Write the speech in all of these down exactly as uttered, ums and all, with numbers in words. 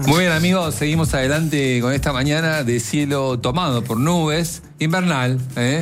Muy bien, amigos, seguimos adelante con esta mañana de cielo tomado por nubes, invernal. ¿eh?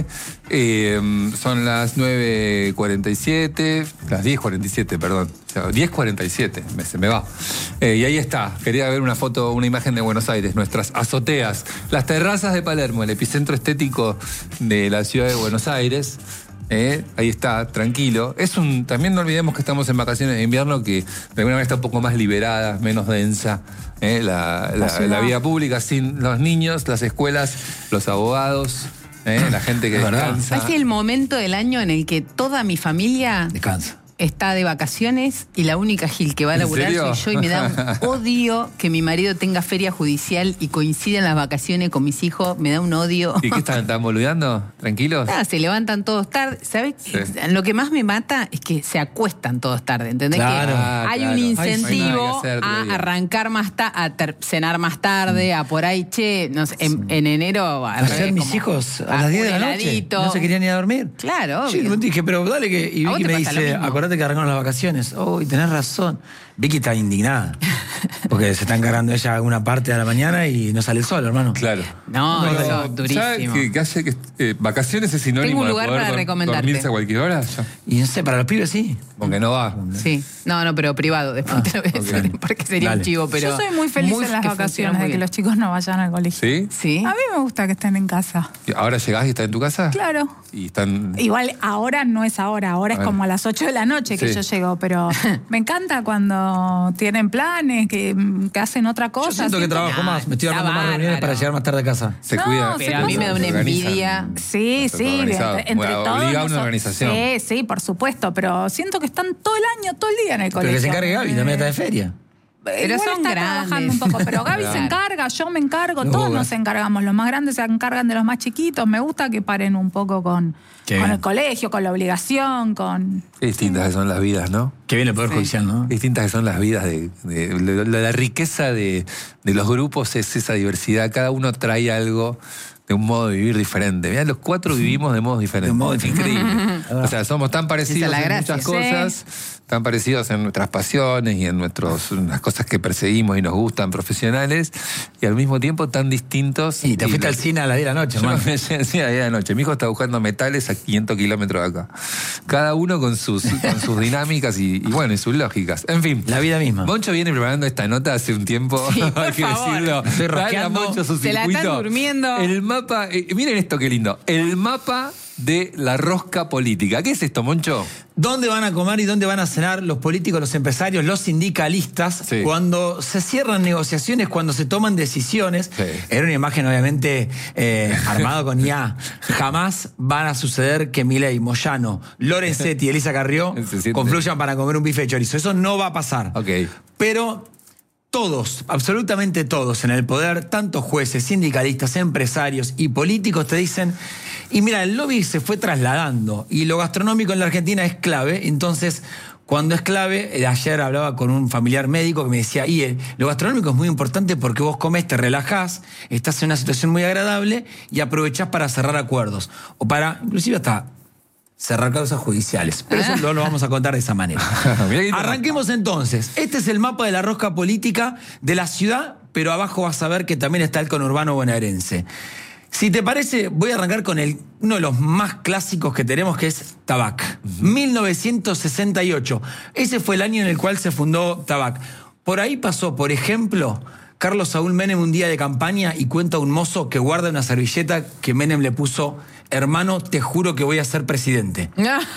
Eh, son las nueve cuarenta y siete, las diez cuarenta y siete, perdón. O sea, diez cuarenta y siete, me, se me va. Eh, y ahí está, quería ver una foto, una imagen de Buenos Aires, nuestras azoteas, las terrazas de Palermo, el epicentro estético de la ciudad de Buenos Aires. Eh, ahí está, tranquilo. Es un, también no olvidemos que estamos en vacaciones de invierno, que de alguna manera está un poco más liberada, menos densa, eh, la, la, la vida pública, sin los niños, las escuelas, los abogados, eh, la gente que descansa. Es el momento del año en el que toda mi familia descansa. Está de vacaciones y la única Gil que va a laburar soy yo, y me da un odio que mi marido tenga feria judicial y coincida en las vacaciones con mis hijos. Me da un odio. ¿Y qué están, están boludeando? ¿Tranquilos? Ah, se levantan todos tarde. ¿Sabes? Sí. Lo que más me mata es que se acuestan todos tarde. ¿Entendés? Claro. Que Ah, hay claro. un incentivo Ay, no, a arrancar más tarde, a ter- cenar más tarde, a por ahí, che, no sé, en, en enero. A Ayer mis como, hijos a las diez de la noche heladito. no se querían ir a dormir. Claro, Sí, obvio. dije, pero dale que... Y A vos Vicky te me pasa lo dice, mismo. acordate que arrancaron las vacaciones. Oh, y tenés razón. Vicky está indignada. Porque se está encargando ella una parte de la mañana y no sale el sol, hermano. Claro. No, Pero, eso es ¿sabe durísimo. que, que hace que eh, vacaciones es sinónimo Tengo un de lugar poder para dor- recomendarte. dormirse a cualquier hora? Ya. Y no sé, para los pibes sí. Porque no va. Sí, no, no, pero privado, después Ah, te lo voy a decir, okay. porque sería Dale. un chivo, pero... Yo soy muy feliz en las que vacaciones funciona muy de que bien. los chicos no vayan al colegio. ¿Sí? Sí. A mí me gusta que estén en casa. ¿Ahora llegás y estás en tu casa? Claro. Y están... Igual ahora no es ahora, ahora es Bueno. como a las ocho de la noche que Sí. yo llego, pero me encanta cuando tienen planes, que, que hacen otra cosa. Yo siento que trabajo no, más. Me estoy está armando más reuniones bárbaro. para llegar más tarde a casa. Se No, cuida. se Pero a mí me da una se organizan. envidia. Sí, Está sí, todo organizado. entre, entre Bueno, todos. obliga a una nosotros- organización. Sí, sí, por supuesto, pero siento que están todo el año, todo el día en el Pero colegio. que se encargue Gaby, también está de feria. Pero Igual son está grandes. trabajando un poco, pero Gaby se Claro. encarga, yo me encargo, No, todos bueno. nos encargamos. Los más grandes se encargan de los más chiquitos. Me gusta que paren un poco con, Qué con bien. el colegio, con la obligación, con... Qué distintas que son las vidas, ¿no? Que viene el Poder Judicial, ¿no? Qué distintas que son las vidas. De, de- de- la, la riqueza de, de los grupos es esa diversidad. Cada uno trae algo de un modo de vivir diferente. Mirá, los cuatro vivimos de modos diferentes. De un modo Es diferente. increíble. O sea, somos tan parecidos Esa es la en gracia. muchas cosas, tan parecidos en nuestras pasiones y en nuestros, en las cosas que perseguimos y nos gustan profesionales, y al mismo tiempo tan distintos. Y te fuiste lo- al cine a las diez de la noche, Yo hermano. me sí, a diez de la noche. Mi hijo está buscando metales a quinientos kilómetros de acá. Cada uno con sus, con sus dinámicas y, y bueno, y sus lógicas. En fin. La vida misma. Moncho viene preparando esta nota hace un tiempo. Sí, por hay que favor. decirlo. Estoy Dale a rosqueando. Moncho su Se la están circuito. durmiendo. El mapa, eh, miren esto qué lindo. El mapa de la rosca política. ¿Qué es esto, Moncho? ¿Dónde van a comer y dónde van a cenar los políticos, los empresarios, los sindicalistas Sí. cuando se cierran negociaciones, cuando se toman decisiones? Sí. Era una imagen obviamente eh, armado con I A. Jamás van a suceder que Milei, Moyano, Lorenzetti y Elisa Carrió Se siente. confluyan para comer un bife de chorizo. Eso no va a pasar. Ok. Pero todos, absolutamente todos en el poder, tanto jueces, sindicalistas, empresarios y políticos te dicen, y mira, el lobby se fue trasladando y lo gastronómico en la Argentina es clave, entonces cuando es clave, eh, ayer hablaba con un familiar médico que me decía, y eh, lo gastronómico es muy importante porque vos comés, te relajás, estás en una situación muy agradable y aprovechás para cerrar acuerdos o para, inclusive hasta cerrar causas judiciales. Pero eso no lo vamos a contar de esa manera. Mirá que- Arranquemos entonces. Este es el mapa de la rosca política de la ciudad, pero abajo vas a ver que también está el conurbano bonaerense. Si te parece, voy a arrancar con el, uno de los más clásicos que tenemos, que es Tabac. mil novecientos sesenta y ocho. Ese fue el año en el cual se fundó Tabac. Por ahí pasó, por ejemplo, Carlos Saúl Menem un día de campaña y cuenta un mozo que guarda una servilleta que Menem le puso, hermano, te juro que voy a ser presidente.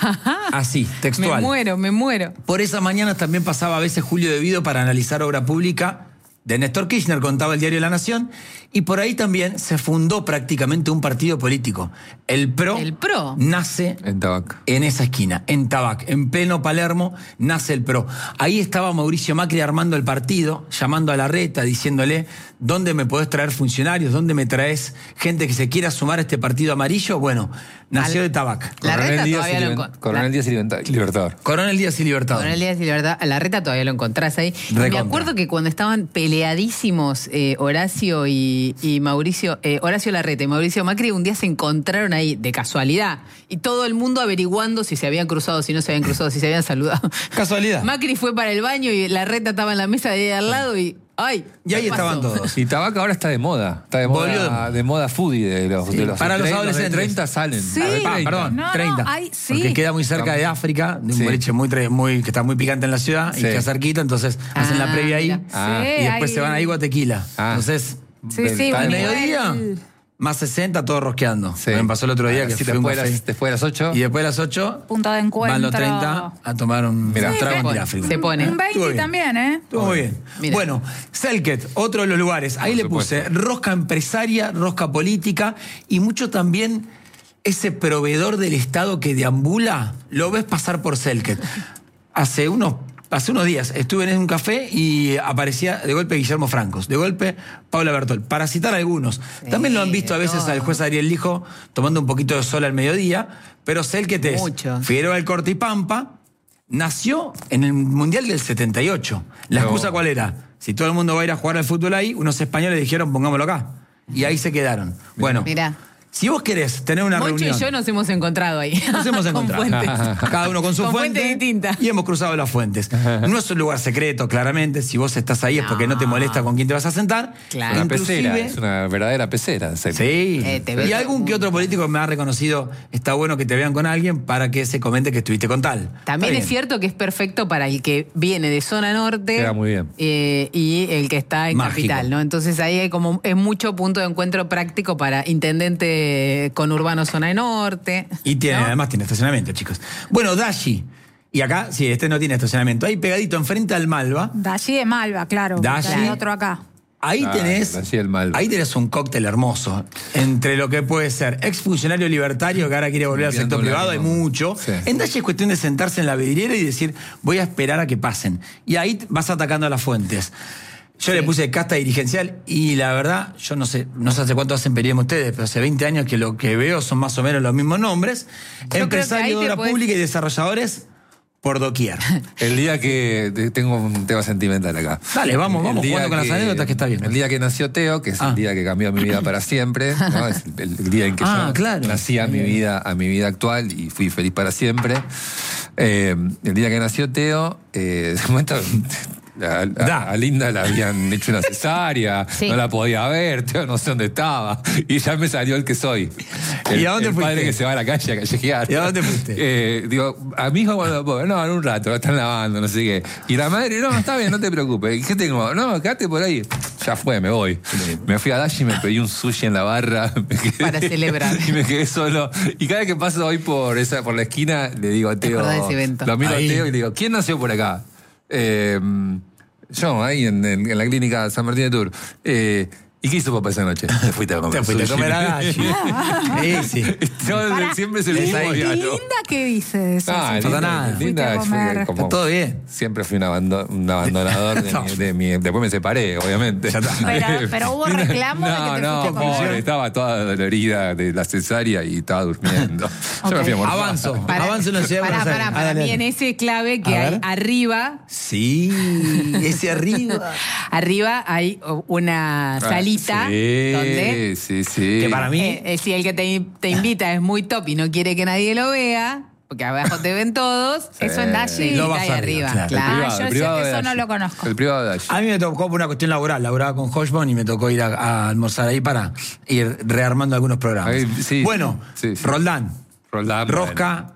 Así, textual. Me muero, me muero. Por esas mañanas también pasaba a veces Julio De Vido para analizar obra pública de Néstor Kirchner, contaba el diario La Nación, y por ahí también se fundó prácticamente un partido político. El PRO, ¿El PRO? nace En Tabac. en esa esquina, en Tabac, en pleno Palermo, nace el PRO. Ahí estaba Mauricio Macri armando el partido, llamando a Larreta, diciéndole, ¿dónde me podés traer funcionarios? ¿Dónde me traes gente que se quiera sumar a este partido amarillo? Bueno, nació Al- de Tabac. La Coronel Reta Díaz todavía y lo Liber- encon- Coronel la- Díaz y Libertad- Libertador. Coronel Díaz y Libertador. Coronel Díaz y Libertad, la Reta todavía lo encontrás ahí. Y Recontra. me acuerdo que cuando estaban peleadísimos eh, Horacio y, y Mauricio, eh, Horacio Larreta y Mauricio Macri, un día se encontraron ahí de casualidad. Y todo el mundo averiguando si se habían cruzado, si no se habían cruzado, si se habían saludado. Casualidad. Macri fue para el baño y Larreta estaba en la mesa de ahí al lado y Ay, Y ahí ¿qué estaban pasó? todos. Y tabaco ahora está de moda. Está de Volvió. moda, de moda foodie de los, Sí, de los, para de los tre- adolescentes. de treinta salen. Sí. A ver, Ah, treinta. perdón, No, no, treinta. hay- sí. Porque queda muy cerca de África, de un Sí. boliche muy, tre- muy, que está muy picante en la ciudad y Sí. queda cerquita, entonces hacen la Ah, previa ahí mira. Ah. Sí, y después hay- se van ahí a Tequila. Ah. Entonces, Sí, sí, al un mediodía, nivel. más sesenta, todos rosqueando. Sí. Me pasó el otro día que Así fui a un después, de café. las, después de las ocho. Y después de las ocho, Punto de encuentro. van los treinta a tomar un Mirá. un trago Se en pone, África. se pone. Un Estuvo veinte bien. también, ¿eh? Estuvo muy bien. Mira. Bueno, Selket, otro de los lugares. Ahí Por le supuesto. puse rosca empresaria, rosca política y mucho también ese proveedor del Estado que deambula, lo ves pasar por Selket. Hace unos, hace unos días estuve en un café y aparecía de golpe Guillermo Francos, de golpe Paula Bertol, para citar algunos. También lo han visto a veces todo. al juez Ariel Lijo tomando un poquito de sol al mediodía, pero Selket es Mucho. Figueroa del Corte y Pampa. Nació en el Mundial del setenta y ocho. ¿La No. excusa cuál era? Si todo el mundo va a ir a jugar al fútbol ahí, unos españoles dijeron pongámoslo acá. Y ahí se quedaron. Bueno, Mirá. si vos querés tener una Moncho reunión... y yo nos hemos encontrado ahí. Nos hemos Con encontrado. fuentes. Cada uno con su Con fuente. fuentes distintas. Y hemos cruzado las fuentes. No es un lugar secreto, claramente. Si vos estás ahí es porque no te molesta con quién te vas a sentar. Claro. Una Inclusive- pecera, es una verdadera pecera. Sí. Eh, te y ves- algún que otro político me ha reconocido, está bueno que te vean con alguien para que se comente que estuviste con tal. También Está es bien. cierto que es perfecto para el que viene de zona norte Queda muy bien. eh, y el que está en Mágico. capital, ¿no? Entonces ahí hay como es mucho punto de encuentro práctico para intendente conurbano zona norte. Y tiene, ¿no? además tiene estacionamiento, chicos. Bueno, Dashi. Y acá, sí, este no tiene estacionamiento. Ahí pegadito enfrente al Malva. De allí de Malva, claro. Dashi. Hay otro acá. Ahí Ah, tenés, Dashi el Malva. ahí tenés un cóctel hermoso. Entre lo que puede ser exfuncionario libertario que ahora quiere volver al Enviando sector un privado, hay lágrima. mucho. Sí. En Dashi es cuestión de sentarse en la vidriera y decir, voy a esperar a que pasen. Y ahí vas atacando a las fuentes. Yo le puse casta dirigencial y la verdad, yo no sé, no sé hace cuánto hacen periodismo ustedes, pero hace veinte años que lo que veo son más o menos los mismos nombres. creo que ahí Empresarios de te obra puedes- pública y desarrolladores por doquier. El día que te- tengo un tema sentimental acá. Dale, vamos, El vamos día jugando con las anécdotas que está bien. El día que nació Teo, que es Ah. el día que cambió mi vida para siempre, ¿no? Es el, el día en que Ah, yo claro. nací a mi vida, a mi vida actual y fui feliz para siempre. Eh, el día que nació Teo, eh, de momento a, a- Da. a Linda le habían hecho una cesárea, Sí. no la podía ver, Teo no sé dónde estaba. Y ya me salió el que soy. El, ¿Y a dónde el fuiste? padre que se va a la calle a callejear. ¿Y a dónde fuiste? Eh, digo, a mi hijo cuando lo puedo ver, no, en un rato, lo están lavando, no sé qué. Y la madre, no, está bien, no te preocupes. ¿Y qué tengo? No, quédate por ahí. Ya fue, me voy. Me fui a Dashi y me pedí un sushi en la barra. me quedé- Para celebrar. Y me quedé solo. Y cada vez que paso hoy por esa, por la esquina, le digo a Teo. acordás de ese evento? Lo miro Ahí. a Teo y le digo, ¿quién nació por acá? Eh, yo, ahí en, en- en la clínica San Martín de Tour. Eh, ¿Y qué hizo papá esa noche? Te fuiste a comer Te fuiste a sushi. comer a Dashi. Sí, sí. Yo, Pará. siempre es el Es mismo ahí. ¿Y diálogo. Linda qué dice de eso? Ah, No pasa Linda, nada. Linda Fuiste a fue comer. como- Está todo bien. Siempre fui un, abando- un abandonador de, No. mi, de mi- Después me separé, obviamente. Ya está. Pero- pero hubo reclamo de que no, te no, fuiste a comer. pobre, estaba toda dolorida de la cesárea y estaba durmiendo. Yo me Ok. fui a morfar. Avanzo. Para, Avanzo en la ciudad de para, Buenos Aires. para, para Ah, mí dale, en dale. ese clave que A hay ver. arriba, Sí, ese arriba. arriba hay una salita Ah, sí, donde sí, sí. Que para mí. eh, eh, si el que te, te invita es muy top y no quiere que nadie lo vea, porque abajo te ven todos, Eso en Dashi. Lo está vas ahí arriba, arriba. claro. Claro. El privado, yo el ese- privado de eso no Dashi. lo conozco. El privado de Dashi. A mí me tocó por una cuestión laboral, laboraba con Hochman y me tocó ir a, a almorzar ahí para ir rearmando algunos programas. Ahí, sí, bueno, sí, sí. Roldán, Roldán. Rosca,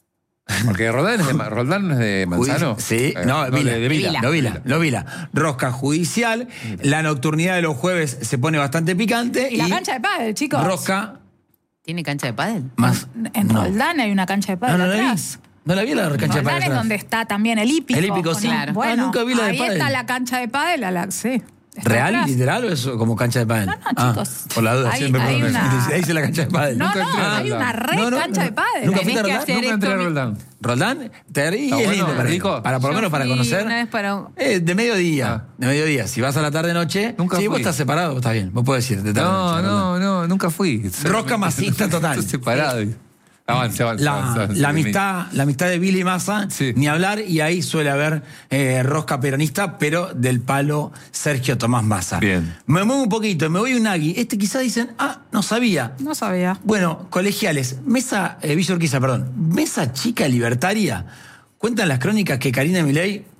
Porque Roldán es de, Ma- Roldán es de Manzano. Judi- Sí, Eh, no, Vila, de, de Vila. Vila. Lo Vila, lo Vila. Rosca judicial, la nocturnidad de los jueves se pone bastante picante. Y la cancha de pádel, chicos. Rosca, ¿Tiene cancha de pádel? más. En no. Roldán hay una cancha de No, pádel no la vi. atrás. No la vi la cancha de Roldán pádel es atrás. donde está también el hípico. El hípico, con sí. un- Ah, Bueno, nunca vi la de ahí pádel. está la cancha de pádel. A la, sí. Está ¿Real, atrás. literal o es como cancha de pádel? No, no, Ah, chicos. por la duda, Hay- siempre hay pregunto. una- Ahí dice la cancha de pádel. No, Nunca no, entré a hay Roldán. una re No, no, cancha no. de pádel. Nunca Tenés fuiste a que Roldán. hacer Nunca entré a esto- Roldán. ¿Roldán? Te ríes, Está es bueno, lindo para ir. rico. Para por lo Yo menos para fui conocer. una vez para un- Eh, de mediodía. Ah. De mediodía. Si vas a la tarde noche. Nunca si vos fui. estás separado, está bien. Vos podés ir de tarde No, noche. no, no, nunca fui. Rosca masista total. Estoy separado. Avance, avance. La, avance, avance. la amistad, la amistad de Billy Massa, Sí. ni hablar, y ahí suele haber eh, rosca peronista, pero del palo Sergio Tomás Massa. Bien. Me muevo un poquito, me voy a un agui. Este quizás dicen, ah, no sabía. No sabía. Bueno, colegiales, mesa, eh, Villa Urquiza, perdón, mesa chica libertaria. Cuentan las crónicas que Karina Milei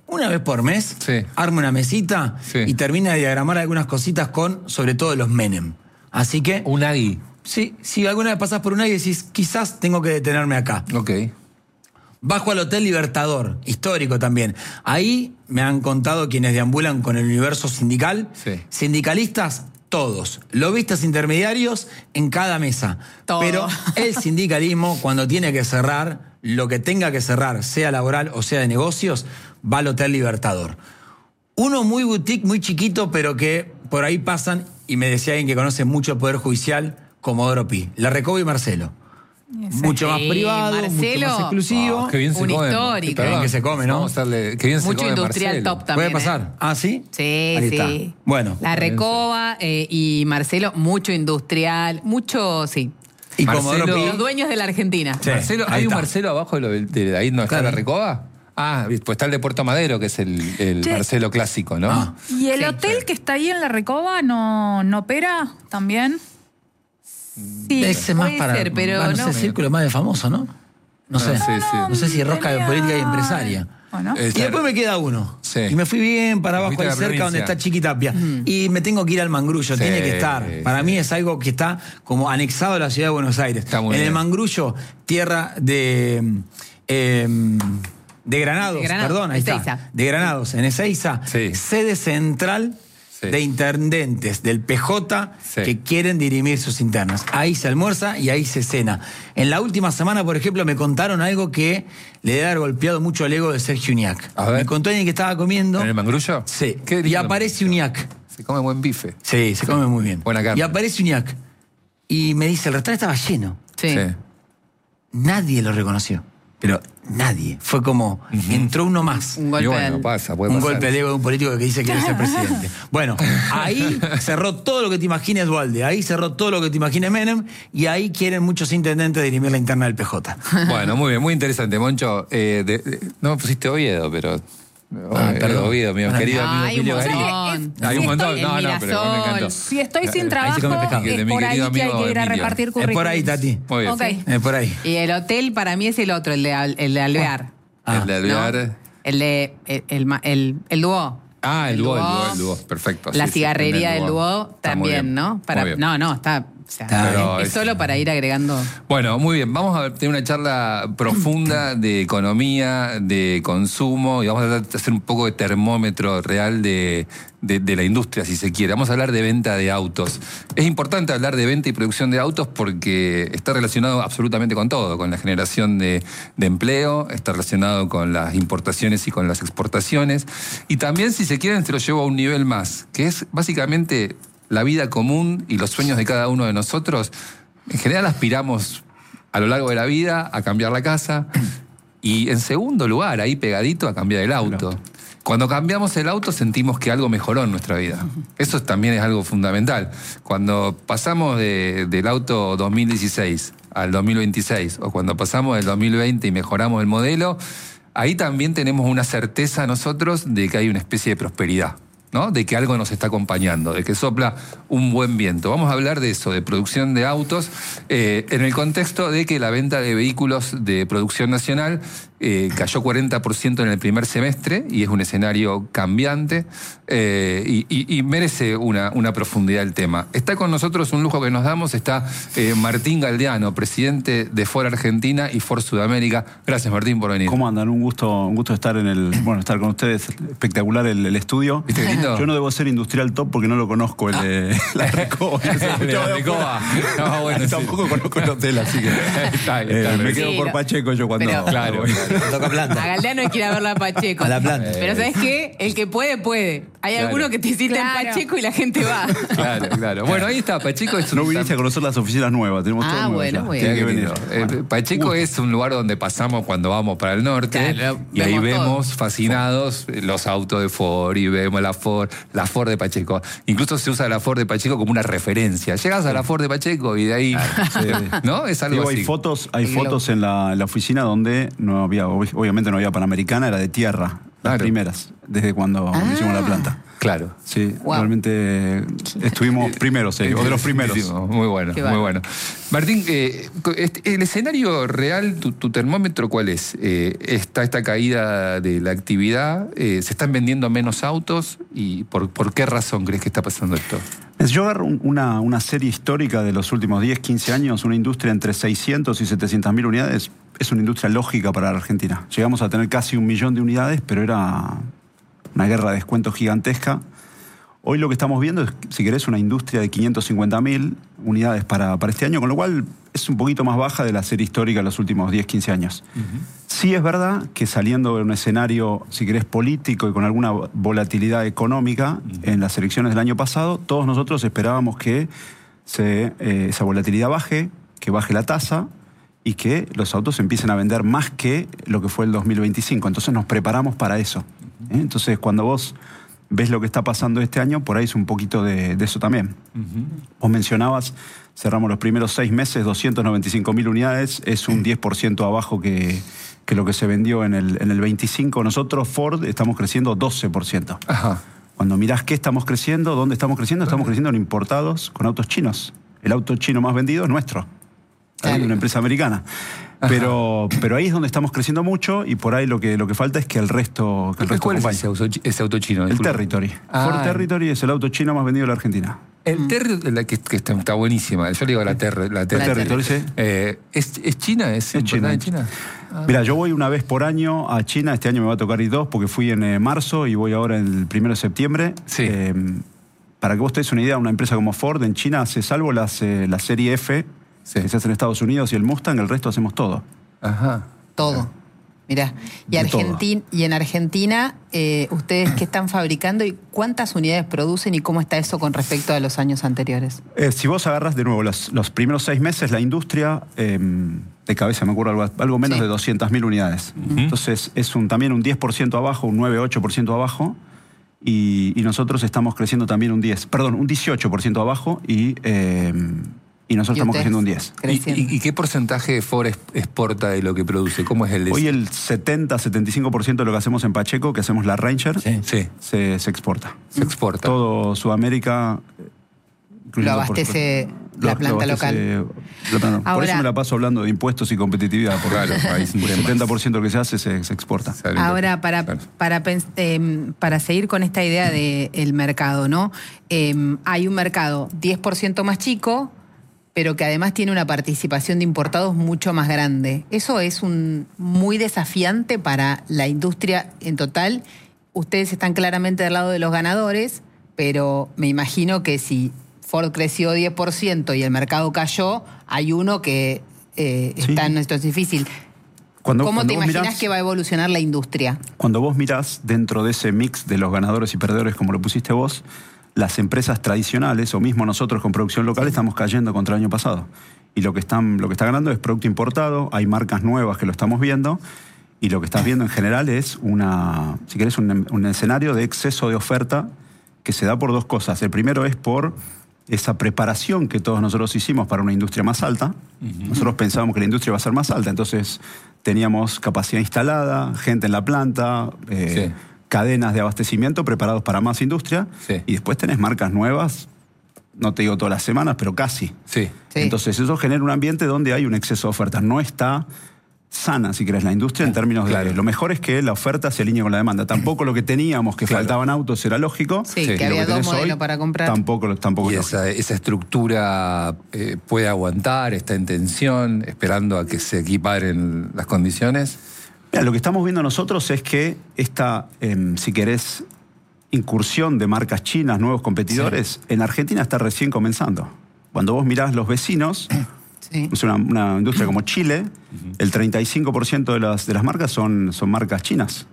una vez por mes, Sí. arma una mesita Sí. y termina de diagramar algunas cositas con, sobre todo, los Menem. Así que, Unagi. sí, si alguna vez pasás por una y decís, quizás tengo que detenerme acá. Ok. Bajo al Hotel Libertador, histórico también. Ahí me han contado quienes deambulan con el universo sindical. Sí. Sindicalistas, todos. Lobistas intermediarios en cada mesa. Todo. Pero el sindicalismo, cuando tiene que cerrar, lo que tenga que cerrar, sea laboral o sea de negocios, va al Hotel Libertador. Uno muy boutique, muy chiquito, pero que por ahí pasan, y me decía alguien que conoce mucho el Poder Judicial, Comodoro Pi. La Recoba y Marcelo. Mucho más Sí, privado, Marcelo. mucho más exclusivo. Ah, qué bien se Un come. histórico. Qué bien que se come, ¿no? Vamos a darle, qué bien se Mucho come industrial Marcelo. top también. ¿Puede pasar? ¿eh? ¿Ah, sí? Sí, Ahí sí. está. Bueno. La Recoba eh, y Marcelo, mucho industrial, mucho, sí. Y Marcelo- Comodoro Pi. Los dueños de la Argentina. Sí, Marcelo, ahí ¿hay un está. Marcelo abajo de, lo, de ahí no está Claro. la Recoba? Ah, pues está el de Puerto Madero, que es el, el Che. Marcelo clásico, ¿no? Ah. ¿Y el Sí, hotel que está ahí en la Recoba no, no opera también? Sí, Ese más puede para. ser, pero ah, no, no. sé, círculo más de famoso, ¿no? No sé. sí, sí. No sé si rosca de tenía- política y empresaria. Bueno. Eh, Y después me queda uno. Sí. Y me fui bien para abajo, Fuiste a ahí la cerca provincia. donde está Chiquitapia. Y me tengo que ir al Mangrullo, Sí, tiene que estar. Para sí. mí es algo que está como anexado a la ciudad de Buenos Aires. Está muy en bien. el Mangrullo, tierra de. eh, de Granados, De Granados, perdón, ahí está. Ezeiza. De Granados, en Ezeiza, Sí. sede central Sí. de intendentes del P J Sí. que quieren dirimir sus internas. Ahí se almuerza y ahí se cena. En la última semana, por ejemplo, me contaron algo que le debe haber golpeado mucho el ego de Sergio Uñac. A ver. Me contó alguien que estaba comiendo. ¿En el Mangrullo? Sí. Qué Y lindo aparece Mangrullo. Uñac. Se come buen bife. Sí, se come muy bien. Buena carne. Y aparece Uñac. Y me dice, el restaurante estaba lleno. Sí. Nadie lo reconoció. Pero nadie. Fue como, entró uno más. Un golpe Y bueno, al- pasa, puede Un pasar. golpe de ego de un político que dice que quiere ser presidente. Bueno, ahí cerró todo lo que te imagines Dualde, ahí cerró todo lo que te imagines Menem, y ahí quieren muchos intendentes dirimir la interna del P J. Bueno, muy bien, muy interesante, Moncho. Eh, de- de- no me pusiste Oviedo, pero... Ah, eh, perdón. Oviedo, mi Bueno, querido no, amigo hay un Emilio Garí. montón. Hay un Si montón, estoy- no, el no, pero me Mirasol. encantó. Si estoy sin Ahí se trabajo, come pescado. De es mi por ahí querido que hay amigo que ir a Emilio. repartir Es currículums. por ahí, Tati. Muy bien. Ok. Es por ahí. Y el hotel para mí es el otro, el de, Al- el de Alvear. Ah, el de ¿no? Alvear. El de. El, el, ma- el, el Duo. Ah, el dúo, el dúo, el dúo. Perfecto. La sí, sí, cigarrería el del Duo Está muy también, bien, ¿no? Para, muy bien. no, no, está. O sea, Está bien. es, es solo para ir agregando. Bueno, muy bien. Vamos a tener una charla profunda de economía, de consumo, y vamos a tratar de hacer un poco de termómetro real de, de, de la industria, si se quiere. Vamos a hablar de venta de autos. Es importante hablar de venta y producción de autos porque está relacionado absolutamente con todo, con la generación de, de empleo, está relacionado con las importaciones y con las exportaciones. Y también, si se quieren, se lo llevo a un nivel más, que es básicamente la vida común y los sueños de cada uno de nosotros. En general aspiramos a lo largo de la vida a cambiar la casa y en segundo lugar, ahí pegadito, a cambiar el auto. Cuando cambiamos el auto sentimos que algo mejoró en nuestra vida. Eso también es algo fundamental. Cuando pasamos de- del auto dos mil dieciséis al dos mil veintiséis o cuando pasamos del dos mil veinte y mejoramos el modelo, ahí también tenemos una certeza nosotros de que hay una especie de prosperidad, ¿no? De que algo nos está acompañando, de que sopla un buen viento. Vamos a hablar de eso, de producción de autos, eh, en el contexto de que la venta de vehículos de producción nacional eh, cayó cuarenta por ciento en el primer semestre y es un escenario cambiante eh, y, y- y merece una, una profundidad el tema. Está con nosotros un lujo que nos damos, está eh, Martín Galdeano, presidente de Ford Argentina y Ford Sudamérica. Gracias, Martín, por venir. ¿Cómo andan? Un gusto, un gusto estar en el, bueno, estar con ustedes. Espectacular el, el estudio. ¿Viste qué lindo? Yo no debo ser industrial top porque no lo conozco, el de la Recoba. El de la Recoba. No, bueno, sí. Tampoco conozco el hotel, así que Está, está, eh, me pero- quedo Sí, por lo- Pacheco yo cuando... pero- Claro. Toca A planta. Galdeano hay que ir a verla a Pacheco. A la planta. Pero ¿sabes qué? El que puede, puede. Hay Claro. algunos que te citan Claro. Pacheco y la gente va. Claro, claro. Bueno, ahí está, Pacheco es un... No viniste a conocer las oficinas nuevas, tenemos Ah, todo nuevo bueno, ya. bueno. Tiene Qué que venir. lindo. Eh, Pacheco es un lugar donde pasamos cuando vamos para el norte Claro, y ahí vemos todo. vemos fascinados los autos de Ford y vemos la Ford, la Ford de Pacheco. Incluso se usa la Ford de Pacheco como una referencia. Llegas a la Ford de Pacheco y de ahí, ¿no? Es algo Digo, así. hay fotos, hay Sí, fotos en la, en la oficina donde no había, ob- obviamente no había Panamericana, era de tierra, las Claro. primeras, desde cuando Ah. hicimos la planta. Claro. Sí, Wow. realmente estuvimos primeros, sí, o de los primeros. Muy bueno, Qué muy bárbaro. bueno. Martín, eh, este- el escenario real, tu, tu termómetro, ¿cuál es? Eh, ¿Está esta caída de la actividad? Eh, ¿Se están vendiendo menos autos? ¿Y por, por qué razón crees que está pasando esto? Yo agarro un- una, una serie histórica de los últimos diez, quince años, una industria entre seiscientas y setecientas mil unidades, es una industria lógica para la Argentina. Llegamos a tener casi un millón de unidades, pero era una guerra de descuentos gigantesca. Hoy lo que estamos viendo es, si querés, una industria de quinientas cincuenta mil unidades para, para este año, con lo cual es un poquito más baja de la serie histórica de los últimos diez, quince años. Uh-huh. Sí es verdad que saliendo de un escenario, si querés, político y con alguna volatilidad económica, uh-huh, en las elecciones del año pasado, todos nosotros esperábamos que se, eh, esa volatilidad baje, que baje la tasa y que los autos empiecen a vender más que lo que fue el dos mil veinticinco. Entonces nos preparamos para eso. ¿eh? Entonces cuando vos ves lo que está pasando este año, por ahí es un poquito de, de eso también. Uh-huh. Vos mencionabas, cerramos los primeros seis meses, doscientas noventa y cinco mil unidades, es un diez por ciento abajo que, que lo que se vendió en el, en el veinticinco. Nosotros, Ford, estamos creciendo doce por ciento. Ajá. Cuando mirás qué estamos creciendo, dónde estamos creciendo, estamos creciendo en importados con autos chinos. El auto chino más vendido es nuestro, de una empresa americana. Pero, pero ahí es donde estamos creciendo mucho y por ahí lo que, lo que falta es que el resto, que el resto ¿Cuál acompañe. es ese auto, ese auto chino? El Disculpa. Territory. Ah, Ford Territory es el auto chino más vendido de la Argentina. El Territory, la que, que está, está buenísima. Yo le digo la, ter, la ter, El Territory, sí. Eh, ¿es, ¿Es China? ¿Es, Es China. en China? Ah. Mira, yo voy una vez por año a China. Este año me va a tocar ir dos porque fui en eh, marzo y voy ahora el primero de septiembre. Sí. Eh, para que vos te des una idea, una empresa como Ford en China hace, salvo las, eh, la serie F, sí, que se hace en Estados Unidos, y el Mustang, el resto hacemos todo. Ajá. Todo. Mirá. Y, Argentin- y en Argentina, eh, ¿ustedes qué están fabricando y cuántas unidades producen y cómo está eso con respecto a los años anteriores? Eh, si vos agarras de nuevo los, los primeros seis meses, la industria, eh, de cabeza me acuerdo, algo, algo menos, sí, de doscientas mil unidades. Uh-huh. Entonces es un, también un diez por ciento abajo, un nueve, ocho por ciento abajo. Y, y nosotros estamos creciendo también un diez, perdón, un dieciocho por ciento abajo y, eh, y nosotros ¿Y estamos creciendo un diez. ¿Y, y, ¿Y qué porcentaje Ford exporta de lo que produce? ¿Cómo es el de Hoy el setenta, setenta y cinco por ciento de lo que hacemos en Pacheco, que hacemos la Ranger, sí, sí, se, se exporta. Se exporta. Todo Sudamérica. Lo abastece la lo, planta lo abastece, local. Lo, no, Ahora, por eso me la paso hablando de impuestos y competitividad, porque claro, el setenta por ciento de lo que se hace se, se exporta. Ahora, para, para, eh, para seguir con esta idea del mercado, ¿no? Eh, hay un mercado diez por ciento más chico, pero que además tiene una participación de importados mucho más grande. Eso es un muy desafiante para la industria en total. Ustedes están claramente del lado de los ganadores, pero me imagino que si Ford creció diez por ciento y el mercado cayó, hay uno que eh, sí, está en esto es difícil. Cuando, ¿Cómo cuando te imaginas mirás, que va a evolucionar la industria? Cuando vos mirás dentro de ese mix de los ganadores y perdedores, como lo pusiste vos, las empresas tradicionales, o mismo nosotros con producción local, estamos cayendo contra el año pasado. Y lo que, están, lo que está ganando es producto importado, hay marcas nuevas que lo estamos viendo, y lo que estás viendo en general es una, si querés, un, un escenario de exceso de oferta que se da por dos cosas. El primero es por esa preparación que todos nosotros hicimos para una industria más alta. Uh-huh. Nosotros pensábamos que la industria iba a ser más alta, entonces teníamos capacidad instalada, gente en la planta, eh, sí, cadenas de abastecimiento preparados para más industria, sí, y después tenés marcas nuevas, no te digo todas las semanas, pero casi. Sí. Sí. Entonces eso genera un ambiente donde hay un exceso de ofertas. No está sana, si querés, la industria en términos claro, de... Lo mejor es que la oferta se alinee con la demanda. Tampoco lo que teníamos, que claro, faltaban autos, era lógico. Sí, sí, que había que dos modelos hoy, para comprar. Tampoco, tampoco y es esa, esa estructura eh, puede aguantar, está en tensión, esperando a que se equiparen las condiciones. Mira, lo que estamos viendo nosotros es que esta, eh, si querés, incursión de marcas chinas, nuevos competidores, sí, en Argentina está recién comenzando. Cuando vos mirás los vecinos... Sí. Es una, una industria como Chile, uh-huh, el treinta y cinco por ciento de las, de las marcas son, son marcas chinas.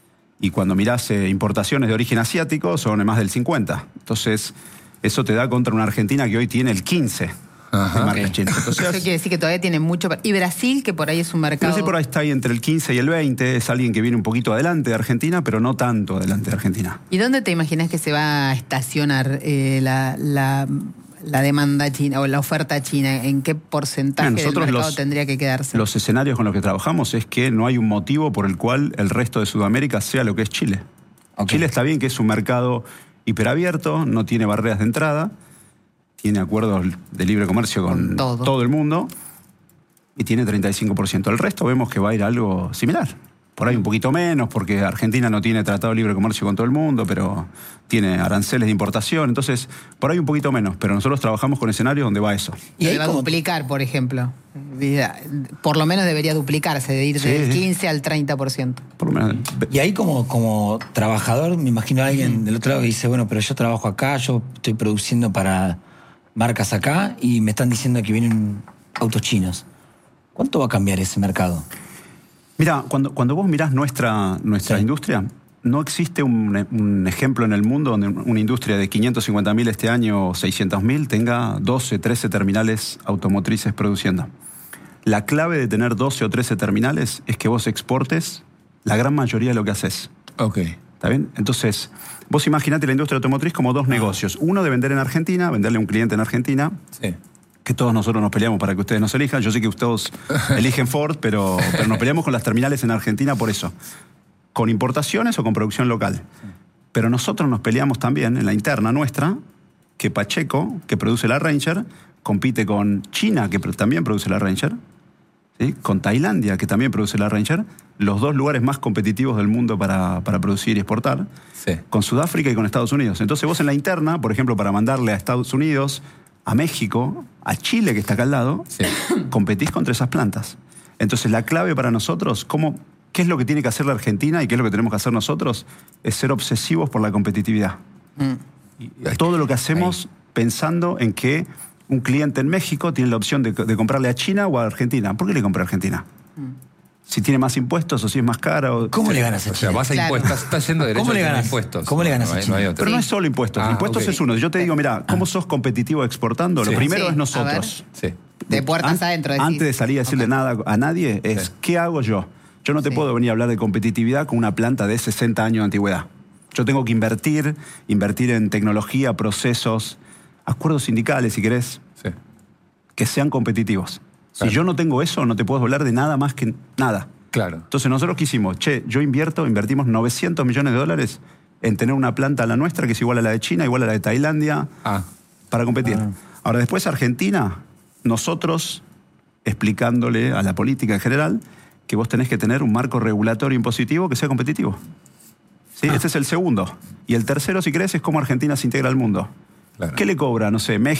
Y cuando mirás eh, importaciones de origen asiático, son más del cincuenta por ciento. Entonces, eso te da contra una Argentina que hoy tiene el quince por ciento uh-huh, de marcas okay, chinas. Entonces, eso quiere decir que todavía tiene mucho... Y Brasil, que por ahí es un mercado... Brasil por ahí está ahí entre el quince y el veinte. Es alguien que viene un poquito adelante de Argentina, pero no tanto adelante de Argentina. ¿Y dónde te imaginas que se va a estacionar eh, la... la la demanda china o la oferta china? ¿En qué porcentaje Mira, del mercado los, tendría que quedarse? Los escenarios con los que trabajamos es que no hay un motivo por el cual el resto de Sudamérica sea lo que es Chile. Okay. Chile está bien que es un mercado hiperabierto, no tiene barreras de entrada, tiene acuerdos de libre comercio con, Con todo. todo el mundo y tiene treinta y cinco por ciento. El resto vemos que va a ir a algo similar. Por ahí un poquito menos, porque Argentina no tiene tratado de libre comercio con todo el mundo, pero tiene aranceles de importación. Entonces, por ahí un poquito menos. Pero nosotros trabajamos con escenarios donde va eso. Y ahí ahí va a como- duplicar, por ejemplo. Por lo menos debería duplicarse, de ir Sí, del sí. quince al treinta por ciento. Por lo menos. Y ahí como, como trabajador, me imagino a alguien del otro lado que dice, bueno, pero yo trabajo acá, yo estoy produciendo para marcas acá y me están diciendo que vienen autos chinos. ¿Cuánto va a cambiar ese mercado? Mira, cuando, cuando vos mirás nuestra, nuestra Sí. industria, no existe un, un ejemplo en el mundo donde una industria de quinientos cincuenta mil este año o seiscientos mil tenga doce, trece terminales automotrices produciendo. La clave de tener doce o trece terminales es que vos exportes la gran mayoría de lo que haces. Ok. ¿Está bien? Entonces, vos imaginate la industria automotriz como dos negocios. Uno de vender en Argentina, venderle a un cliente en Argentina, Sí. que todos nosotros nos peleamos para que ustedes nos elijan. Yo sé que ustedes eligen Ford, pero, pero nos peleamos con las terminales en Argentina por eso. Con importaciones o con producción local. Pero nosotros nos peleamos también en la interna nuestra, que Pacheco, que produce la Ranger, compite con China, que pr- también produce la Ranger, ¿sí? Con Tailandia, que también produce la Ranger, los dos lugares más competitivos del mundo para, para producir y exportar, Sí. con Sudáfrica y con Estados Unidos. Entonces vos en la interna, por ejemplo, para mandarle a Estados Unidos, a México, a Chile, que está acá al lado, Sí. competís contra esas plantas. Entonces la clave para nosotros, ¿cómo, ¿qué es lo que tiene que hacer la Argentina y qué es lo que tenemos que hacer nosotros? Es ser obsesivos por la competitividad. Todo lo que hacemos pensando en que un cliente en México tiene la opción de, de comprarle a China o a Argentina. ¿Por qué le compra a Argentina? Si tiene más impuestos o si es más cara. O... ¿Cómo le ganas a O sea, China? vas a Claro. impuestos, estás yendo derecho ¿Cómo le a tener ganas? impuestos. ¿Cómo le ganas No a hay- China? no hay otra. Pero no Sí. es solo impuestos. Ah, impuestos ok. es uno. Yo te digo, mira, ¿cómo sos competitivo exportando? Sí. Lo primero Sí, es a nosotros. Sí. De puertas An- adentro. decís. Antes de salir a decirle Ok. nada a nadie, es Sí. ¿qué hago yo? Yo no te Sí. puedo venir a hablar de competitividad con una planta de sesenta años de antigüedad. Yo tengo que invertir, invertir en tecnología, procesos, acuerdos sindicales, si querés, Sí. que sean competitivos. Claro. Si yo no tengo eso, no te puedo hablar de nada más que nada. Claro. Entonces nosotros qué hicimos, che, yo invierto, invertimos novecientos millones de dólares en tener una planta a la nuestra, que es igual a la de China, igual a la de Tailandia, Ah. para competir. Ah. Ahora, después Argentina, nosotros explicándole a la política en general que vos tenés que tener un marco regulatorio impositivo que sea competitivo. ¿Sí? Este es el segundo. Y el tercero, si querés, es cómo Argentina se integra al mundo. Claro. ¿Qué le cobra, no sé, México?